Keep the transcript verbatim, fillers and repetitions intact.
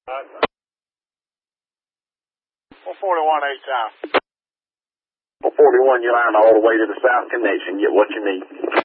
four forty-one eight south. four forty-one, you line all the way to the South Connection. Get what you need.